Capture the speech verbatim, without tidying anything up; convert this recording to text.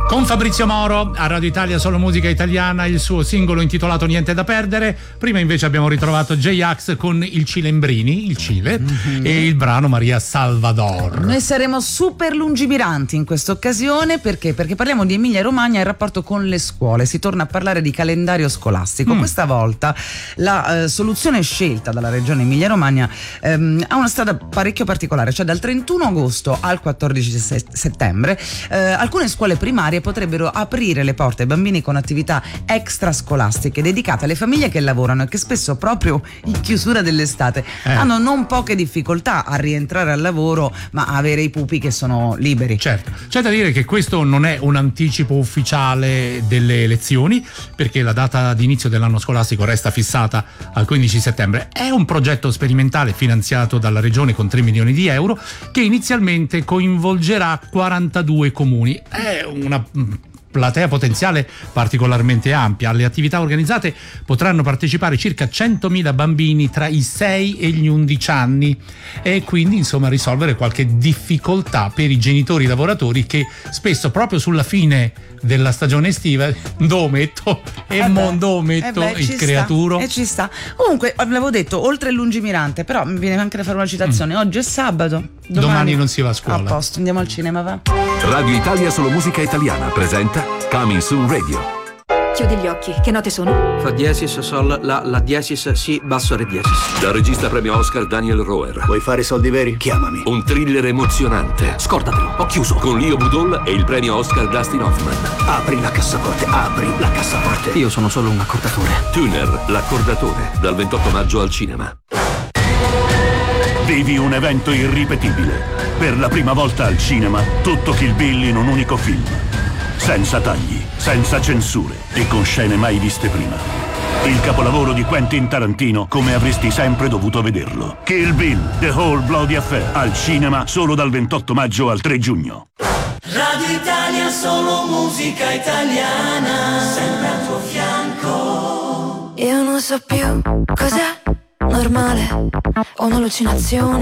Con Fabrizio Moro a Radio Italia Solo Musica Italiana, il suo singolo intitolato Niente da perdere. Prima invece abbiamo ritrovato J-Ax con il Cilembrini, il Cile, mm-hmm. e il brano Maria Salvador. Noi saremo super lungimiranti in questa occasione perché? Perché parliamo di Emilia Romagna e il rapporto con le scuole. Si torna a parlare di calendario scolastico. Mm. Questa volta la eh, soluzione scelta dalla regione Emilia Romagna ehm, ha una strada parecchio particolare, cioè dal trentuno agosto al quattordici settembre eh, alcune scuole primarie potrebbero aprire le porte ai bambini con attività extrascolastiche dedicate alle famiglie che lavorano e che spesso proprio in chiusura dell'estate eh. hanno non poche difficoltà a rientrare al lavoro, ma a avere i pupi che sono liberi. Certo, c'è da dire che questo non è un anticipo ufficiale delle lezioni, perché la data di inizio dell'anno scolastico resta fissata al quindici settembre. È un progetto sperimentale finanziato dalla regione con tre milioni di euro che inizialmente coinvolgerà quarantadue comuni. È una platea potenziale particolarmente ampia. Alle attività organizzate potranno partecipare circa centomila bambini tra i sei e gli undici anni e quindi insomma risolvere qualche difficoltà per i genitori lavoratori che spesso proprio sulla fine della stagione estiva dometto e eh mondo metto eh beh, il creaturo sta, e ci sta. Comunque avevo detto oltre lungimirante, però mi viene anche da fare una citazione. mm. Oggi è sabato, domani, domani non si va a scuola. A posto, andiamo al cinema, va. Radio Italia Solo Musica Italiana presenta Coming Soon Radio. Chiudi gli occhi, che note sono? Fa diesis, sol, la, la diesis, si, basso, re diesis. Dal regista premio Oscar Daniel Roher. Vuoi fare soldi veri? Chiamami. Un thriller emozionante. Scordatelo, ho chiuso. Con Leo Budol e il premio Oscar Dustin Hoffman. Apri la cassaforte, apri la cassaforte. Io sono solo un accordatore. Tuner, l'accordatore, dal ventotto maggio al cinema. Vivi un evento irripetibile. Per la prima volta al cinema, tutto Kill Bill in un unico film. Senza tagli, senza censure e con scene mai viste prima. Il capolavoro di Quentin Tarantino come avresti sempre dovuto vederlo. Kill Bill, The Whole Bloody Affair, al cinema solo dal ventotto maggio al tre giugno. Radio Italia Solo Musica Italiana, sempre al tuo fianco. Io non so più cos'è normale o un'allucinazione.